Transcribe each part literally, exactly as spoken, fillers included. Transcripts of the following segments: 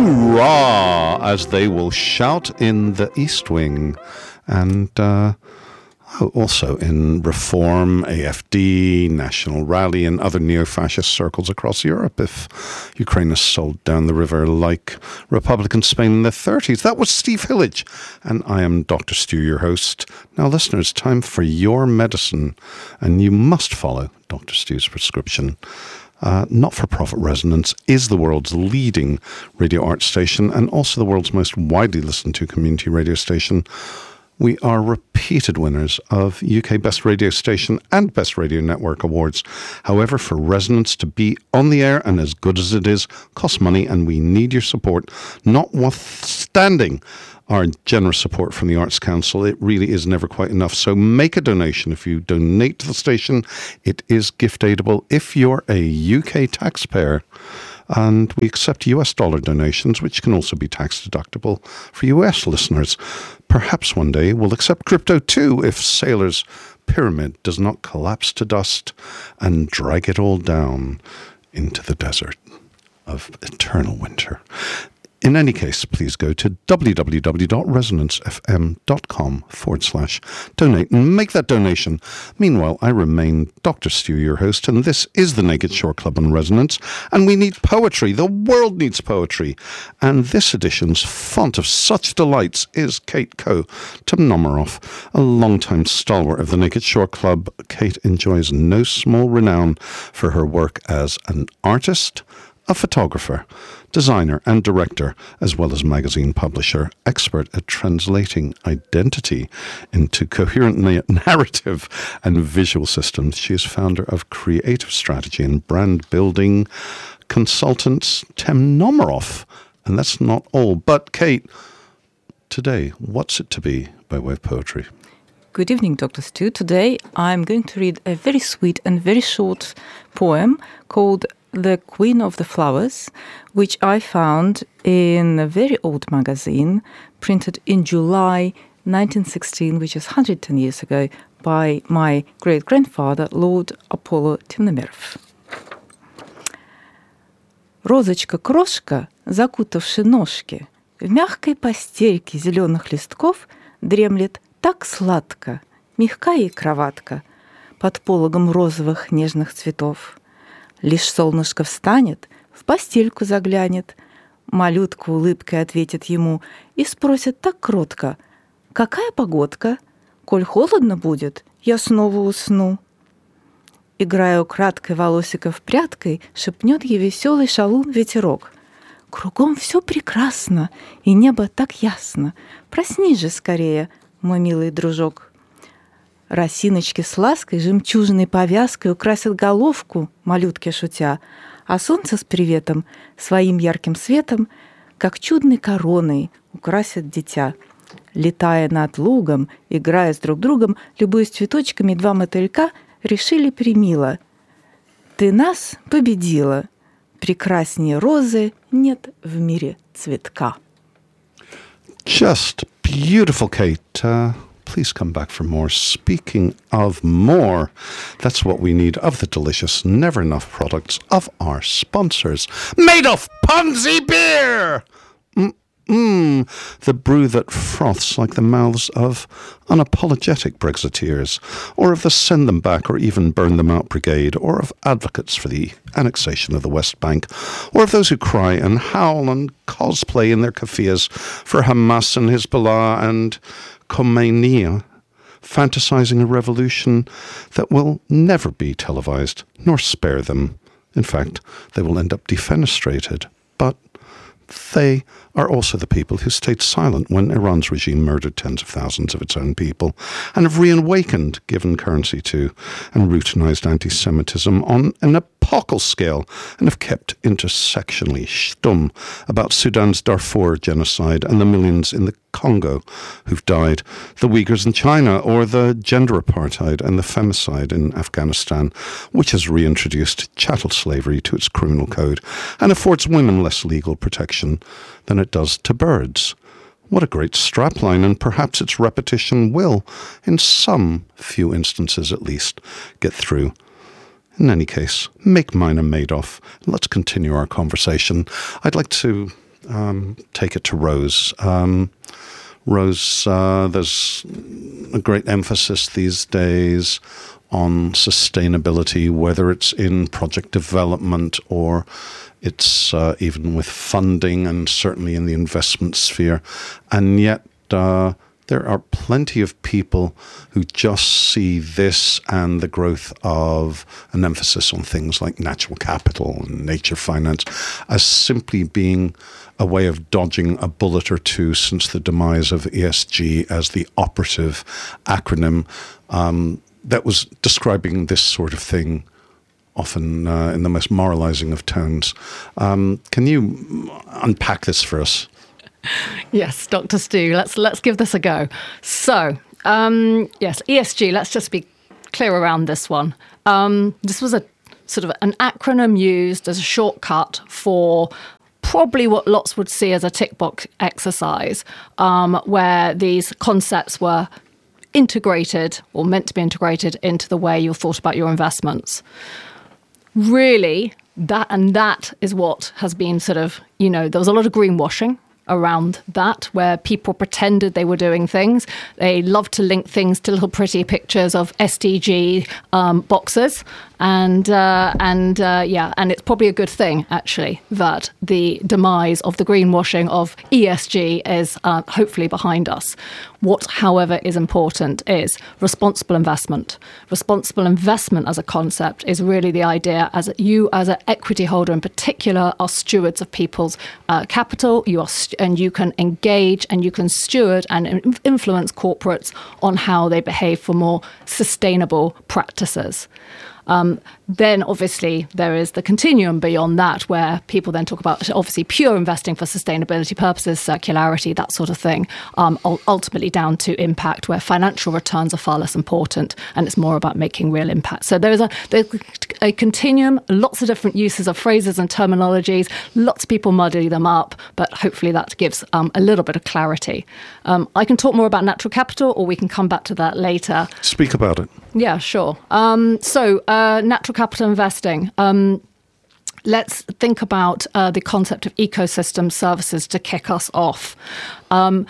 Hoorah! As they will shout in the East Wing. And uh, also in Reform, A F D, National Rally, and other neo-fascist circles across Europe if Ukraine is sold down the river like Republican Spain in the thirties. That was Steve Hillage, and I am Doctor Stu, your host. Now, listeners, time for your medicine, and you must follow Doctor Stu's prescription. Uh, Not-for-Profit Resonance is the world's leading radio art station and also the world's most widely listened to community radio station. We are repeated winners of U K Best Radio Station and Best Radio Network awards. However, for Resonance to be on the air and as good as it is costs money, and we need your support. Notwithstanding our generous support from the Arts Council, it really is never quite enough. So make a donation. If you donate to the station, it is gift aidable. If you're a U K taxpayer, and we accept U S dollar donations, which can also be tax deductible for U S listeners. Perhaps one day we'll accept crypto too if Sailor's pyramid does not collapse to dust and drag it all down into the desert of eternal winter. In any case, please go to www.resonancefm.com forward slash donate and make that donation. Meanwhile, I remain Doctor Stu, your host, and this is the Naked Shore Club on Resonance, and we need poetry. The world needs poetry. And this edition's font of such delights is Kate Coe Temnomaroff, a longtime stalwart of the Naked Shore Club. Kate enjoys no small renown for her work as an artist, a photographer, designer and director, as well as magazine publisher, expert at translating identity into coherent na- narrative and visual systems. She is founder of creative strategy and brand building consultants Temnomaroff. And that's not all. But Kate, today, what's it to be by way of poetry? Good evening, Doctor Stu. Today I'm going to read a very sweet and very short poem called The Queen of the Flowers, which I found in a very old magazine printed in July nineteen sixteen, which is one hundred ten years ago, by my great-grandfather, Lord Apollo Темномеров. Розочка-крошка, закутавши ножки, в мягкой постельке зеленых листков дремлет так сладко, мягкая и кроватка под пологом розовых нежных цветов. Лишь солнышко встанет, в постельку заглянет, малютка улыбкой ответит ему и спросит так кротко: «Какая погодка? Коль холодно будет, я снова усну». Играя украдкой волосиков прядкой, шепнет ей веселый шалун ветерок: «Кругом все прекрасно, и небо так ясно. Проснись же скорее, мой милый дружок». Росиночки с лаской, жемчужной повязкой украсят головку, малютки шутя, а солнце с приветом, своим ярким светом, как чудной короной, украсят дитя. Летая над лугом, играя с друг другом, любуясь цветочками, два мотылька решили примило: «Ты нас победила, прекраснее розы нет в мире цветка». Just beautiful, Kate. Uh... Please come back for more. Speaking of more, that's what we need of the delicious, never enough products of our sponsors. Madoff Ponzi Beer! Mmm, the brew that froths like the mouths of unapologetic Brexiteers, or of the Send Them Back or even Burn Them Out Brigade, or of advocates for the annexation of the West Bank, or of those who cry and howl and cosplay in their keffiyehs for Hamas and Hezbollah and Khomeini, fantasizing a revolution that will never be televised, nor spare them. In fact, they will end up defenestrated. But they are also the people who stayed silent when Iran's regime murdered tens of thousands of its own people, and have reawakened, given currency to, and routinized anti-Semitism on an epochal scale, and have kept intersectionally stum about Sudan's Darfur genocide and the millions in the Congo who've died, the Uyghurs in China, or the gender apartheid and the femicide in Afghanistan, which has reintroduced chattel slavery to its criminal code and affords women less legal protection than it does to birds. What a great strapline, and perhaps its repetition will, in some few instances at least, get through. In any case, make mine a Madoff. Let's continue our conversation. I'd like to um, take it to Rose. Um, Rose, uh, there's a great emphasis these days on sustainability, whether it's in project development or it's uh, even with funding and certainly in the investment sphere. And yet uh, there are plenty of people who just see this and the growth of an emphasis on things like natural capital and nature finance as simply being a way of dodging a bullet or two since the demise of E S G as the operative acronym um, that was describing this sort of thing, often uh, in the most moralizing of tones. Um, can you unpack this for us? Yes, Doctor Stu, let's let's give this a go. So, um, yes, E S G, let's just be clear around this one. Um, this was a sort of an acronym used as a shortcut for probably what lots would see as a tick box exercise, um, where these concepts were integrated or meant to be integrated into the way you thought about your investments. Really, that and that is what has been sort of, you know, there was a lot of greenwashing around that, where people pretended they were doing things. They love to link things to little pretty pictures of S D G um, boxes. And, uh, and uh, yeah, and it's probably a good thing, actually, that the demise of the greenwashing of E S G is uh, hopefully behind us. What, however, is important is responsible investment. Responsible investment as a concept is really the idea as you, as an equity holder in particular, are stewards of people's uh, capital. You are, st- and you can engage and you can steward and in- influence corporates on how they behave for more sustainable practices. Um, then obviously there is the continuum beyond that, where people then talk about obviously pure investing for sustainability purposes, circularity, that sort of thing, um, ultimately down to impact, where financial returns are far less important and it's more about making real impact. So there's a, there's a continuum, lots of different uses of phrases and terminologies, lots of people muddy them up, but hopefully that gives um, a little bit of clarity. Um, I can talk more about natural capital, or we can come back to that later. Speak about it. Yeah, sure. Um, so uh, natural capital investing. Um, let's think about uh, the concept of ecosystem services to kick us off. Um,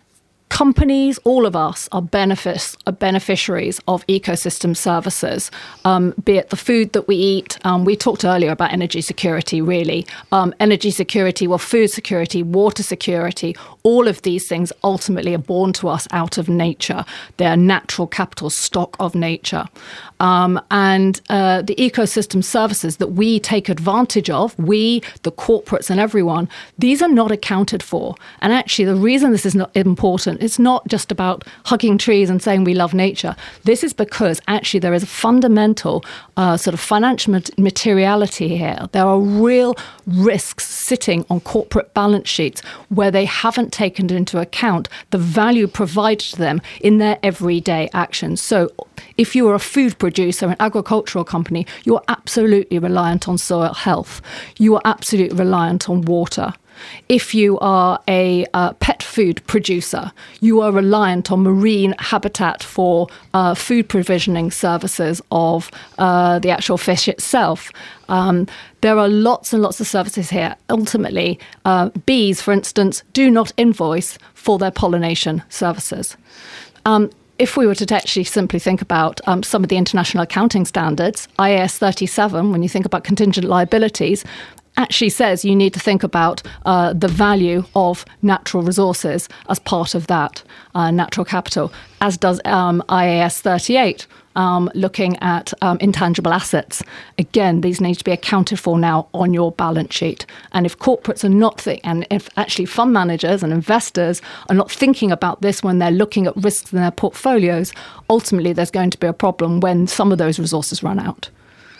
Companies, all of us, are, benefits, are beneficiaries of ecosystem services, um, be it the food that we eat. Um, we talked earlier about energy security, really. Um, energy security, well, food security, water security, all of these things ultimately are born to us out of nature. They're natural capital, stock of nature. Um, and uh, the ecosystem services that we take advantage of, we, the corporates and everyone, these are not accounted for. And actually, the reason this is not important, it's not just about hugging trees and saying we love nature. This is because actually there is a fundamental uh, sort of financial materiality here. There are real risks sitting on corporate balance sheets where they haven't taken into account the value provided to them in their everyday actions. So if you are a food producer, an agricultural company, you're absolutely reliant on soil health. You are absolutely reliant on water. If you are a uh, pet food producer, you are reliant on marine habitat for uh, food provisioning services of uh, the actual fish itself. Um, there are lots and lots of services here. Ultimately, uh, bees, for instance, do not invoice for their pollination services. Um, If we were to actually simply think about um, some of the international accounting standards, I A S thirty-seven, when you think about contingent liabilities, actually says you need to think about uh, the value of natural resources as part of that uh, natural capital, as does um, I A S thirty-eight, um, looking at um, intangible assets. Again, these need to be accounted for now on your balance sheet. And if corporates are not, th- and if actually fund managers and investors are not thinking about this when they're looking at risks in their portfolios, ultimately there's going to be a problem when some of those resources run out.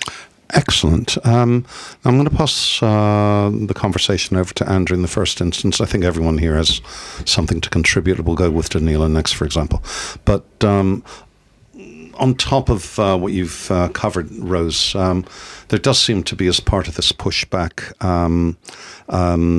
Excellent. Um, I'm going to pass uh, the conversation over to Andrew in the first instance. I think everyone here has something to contribute. We'll go with Daniela next, for example. But um, on top of uh, what you've uh, covered, Rose, um, there does seem to be, as part of this pushback, um, um,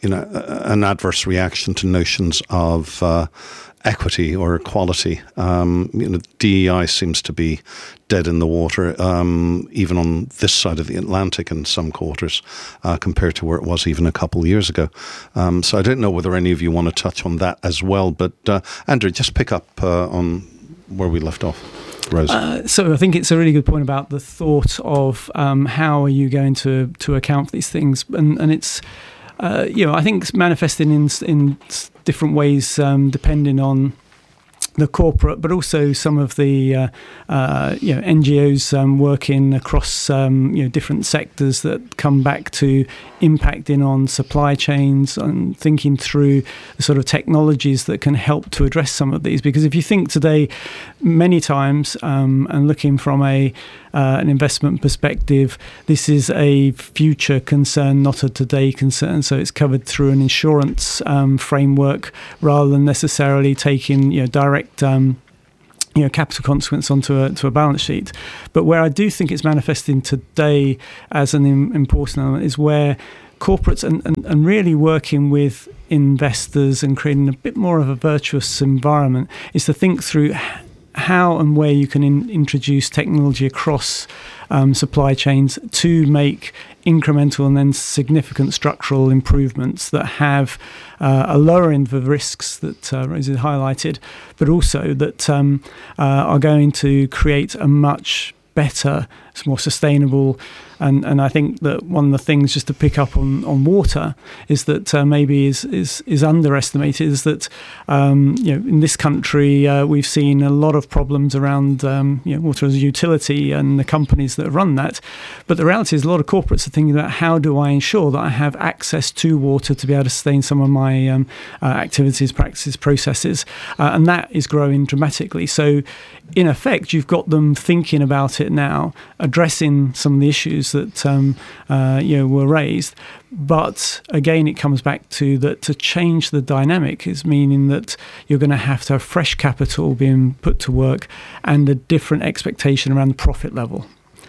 you know, an adverse reaction to notions of uh, equity or equality. Um, you know, D E I seems to be dead in the water, um, even on this side of the Atlantic in some quarters, uh, compared to where it was even a couple of years ago. Um, so I don't know whether any of you want to touch on that as well. But uh, Andrew, just pick up uh, on where we left off. Rose. Uh, so I think it's a really good point about the thought of um, how are you going to to account for these things, and and it's. Uh, you know, I think it's manifesting in in different ways, um, depending on the corporate, but also some of the uh, uh, you know N G Os um, working across um, you know different sectors that come back to impacting on supply chains and thinking through the sort of technologies that can help to address some of these. Because if you think today, many times, um, and looking from a uh, an investment perspective, this is a future concern, not a today concern. So it's covered through an insurance um, framework rather than necessarily taking you know direct um, you know capital consequence onto a to a balance sheet. But where I do think it's manifesting today as an im- important element is where corporates and, and, and really working with investors and creating a bit more of a virtuous environment is to think through how and where you can in, introduce technology across um, supply chains to make incremental and then significant structural improvements that have uh, a lowering of the risks that uh, Rose highlighted, but also that um, uh, are going to create a much better, more sustainable. And, and I think that one of the things, just to pick up on, on water, is that uh, maybe is, is is underestimated, is that um, you know in this country uh, we've seen a lot of problems around um, you know, water as a utility and the companies that run that. But the reality is a lot of corporates are thinking about how do I ensure that I have access to water to be able to sustain some of my um, uh, activities, practices, processes, uh, and that is growing dramatically. So in effect, you've got them thinking about it now, addressing some of the issues that um, uh, you know were raised, but again it comes back to that to change the dynamic is meaning that you're going to have to have fresh capital being put to work and a different expectation around the profit level,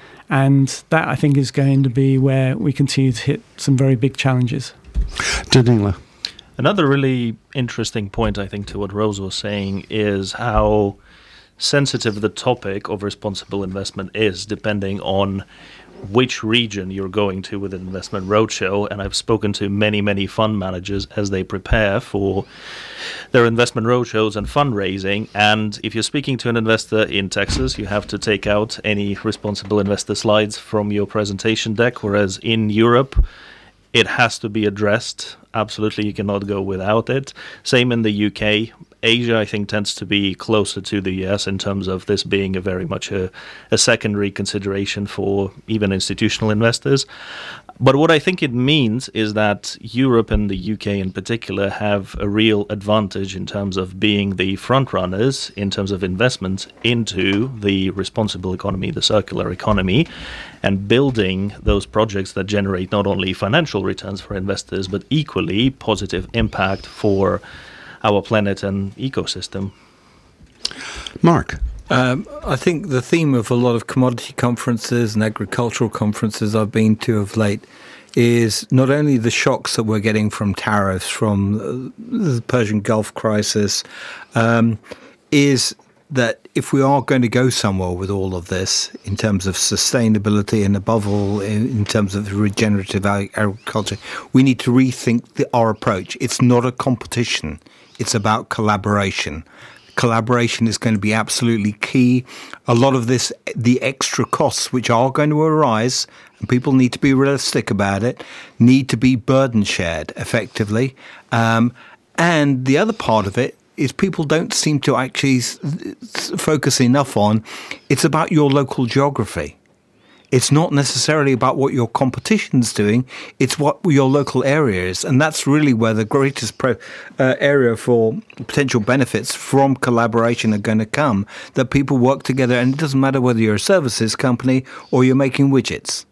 and that I think is going to be where we continue to hit some very big challenges. Danila. Another really interesting point, I think, to what Rose was saying is how sensitive the topic of responsible investment is, depending on which region you're going to with an investment roadshow. And I've spoken to many, many fund managers as they prepare for their investment roadshows and fundraising. And if you're speaking to an investor in Texas, you have to take out any responsible investor slides from your presentation deck, whereas in Europe, it has to be addressed. Absolutely, you cannot go without it. Same in the U K. Asia, I think, tends to be closer to the U S in terms of this being a very much a, a secondary consideration for even institutional investors. But what I think it means is that Europe and the U K in particular have a real advantage in terms of being the front runners in terms of investments into the responsible economy, the circular economy, and building those projects that generate not only financial returns for investors, but equally positive impact for our planet and ecosystem. Mark. Um, I think the theme of a lot of commodity conferences and agricultural conferences I've been to of late is not only the shocks that we're getting from tariffs, from the Persian Gulf crisis, um, is that if we are going to go somewhere with all of this in terms of sustainability and above all in, in terms of regenerative agriculture, we need to rethink the, our approach. It's not a competition. It's about collaboration. Collaboration is going to be absolutely key. A lot of this, the extra costs which are going to arise, and people need to be realistic about it, need to be burden shared effectively. Um, and the other part of it is people don't seem to actually focus enough on, it's about your local geography. It's not necessarily about what your competition's doing. It's what your local area is. And that's really where the greatest pro, uh, area for potential benefits from collaboration are going to come, that people work together. And it doesn't matter whether you're a services company or you're making widgets.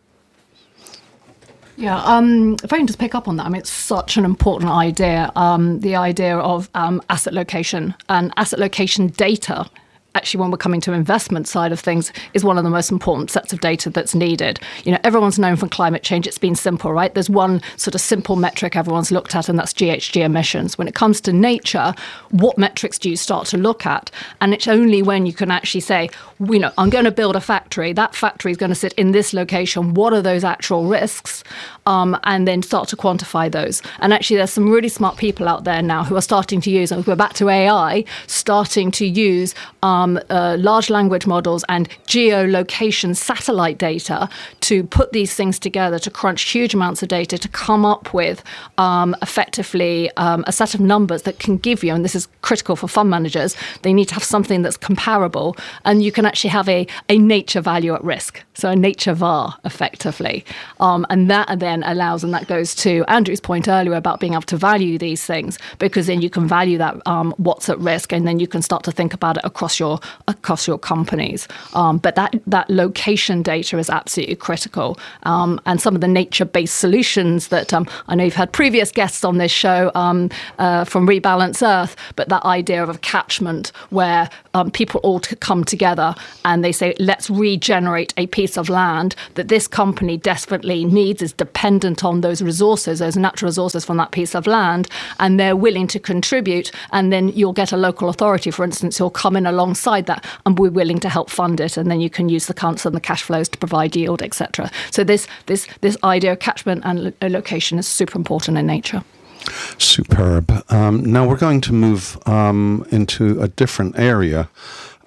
Yeah, um, if I can just pick up on that, I mean, it's such an important idea, um, the idea of um, asset location and asset location data actually, when we're coming to investment side of things, is one of the most important sets of data that's needed. You know, everyone's known for climate change. It's been simple, right? There's one sort of simple metric everyone's looked at, and that's G H G emissions. When it comes to nature, what metrics do you start to look at? And it's only when you can actually say, you know, I'm going to build a factory. That factory is going to sit in this location. What are those actual risks? Um, and then start to quantify those. And actually, there's some really smart people out there now who are starting to use, and we're back to A I, starting to use um, uh, large language models and geolocation satellite data to put these things together, to crunch huge amounts of data, to come up with um, effectively um, a set of numbers that can give you, and this is critical for fund managers, they need to have something that's comparable, and you can actually have a, a nature value at risk, so a nature V A R effectively. Um, and that then allows, and that goes to Andrew's point earlier about being able to value these things, because then you can value that um, what's at risk, and then you can start to think about it across your across your companies. Um, but that that location data is absolutely critical. Um, and some of the nature-based solutions that um, I know you've had previous guests on this show um, uh, from Rebalance Earth, but that idea of a catchment where um, people all to come together and they say, let's regenerate a piece of land that this company desperately needs, is dependent on those resources, those natural resources from that piece of land, and they're willing to contribute. And then you'll get a local authority, for instance, who'll come in alongside that and we're willing to help fund it. And then you can use the council and the cash flows to provide yield, et cetera. So this this this idea of catchment and lo- location is super important in nature. Superb. Um, now we're going to move um, into a different area.